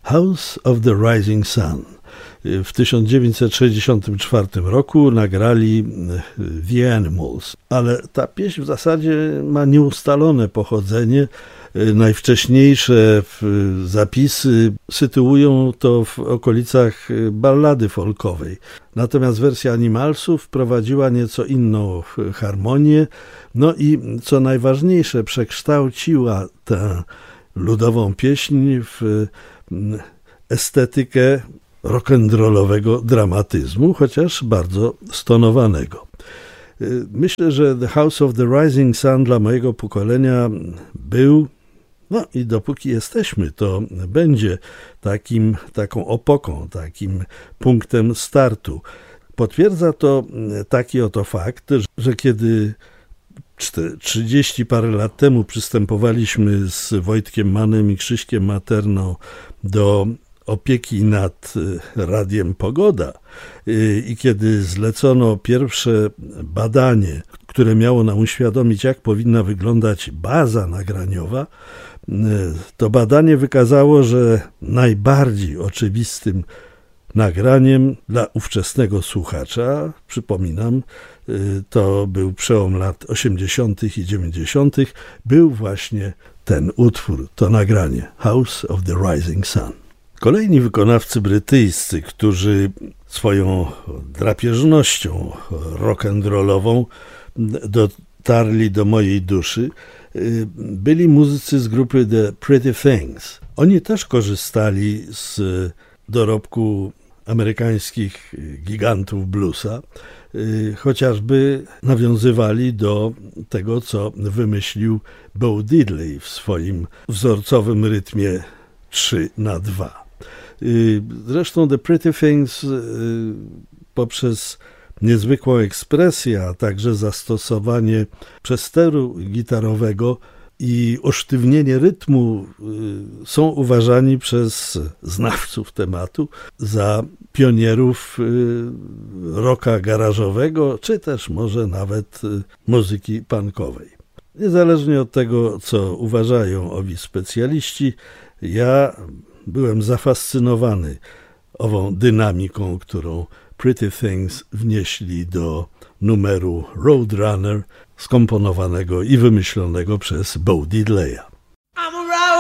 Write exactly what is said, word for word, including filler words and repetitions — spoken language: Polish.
House of the Rising Sun. W tysiąc dziewięćset sześćdziesiątym czwartym roku nagrali The Animals, ale ta pieśń w zasadzie ma nieustalone pochodzenie. Najwcześniejsze zapisy sytuują to w okolicach ballady folkowej. Natomiast wersja Animalsów wprowadziła nieco inną harmonię, no i co najważniejsze, przekształciła tę ludową pieśń w estetykę rock'n'rollowego dramatyzmu, chociaż bardzo stonowanego. Myślę, że The House of the Rising Sun dla mojego pokolenia był, no i dopóki jesteśmy, to będzie takim, taką opoką, takim punktem startu. Potwierdza to taki oto fakt, że kiedy trzydzieści parę lat temu przystępowaliśmy z Wojtkiem Mannem i Krzyśkiem Materną do opieki nad Radiem Pogoda i kiedy zlecono pierwsze badanie, które miało nam uświadomić, jak powinna wyglądać baza nagraniowa, to badanie wykazało, że najbardziej oczywistym nagraniem dla ówczesnego słuchacza, przypominam, to był przełom lat osiemdziesiątych i dziewięćdziesiątych, był właśnie ten utwór, to nagranie House of the Rising Sun. Kolejni wykonawcy brytyjscy, którzy swoją drapieżnością rock'n'rollową dotarli do mojej duszy, byli muzycy z grupy The Pretty Things. Oni też korzystali z dorobku amerykańskich gigantów bluesa, chociażby nawiązywali do tego, co wymyślił Bo Diddley w swoim wzorcowym rytmie trzy na dwa. Zresztą The Pretty Things poprzez niezwykłą ekspresję, a także zastosowanie przesteru gitarowego i usztywnienie rytmu są uważani przez znawców tematu za pionierów rocka garażowego, czy też może nawet muzyki punkowej. Niezależnie od tego, co uważają owi specjaliści, ja byłem zafascynowany ową dynamiką, którą Pretty Things wnieśli do numeru Roadrunner, skomponowanego i wymyślonego przez Bo Diddleya.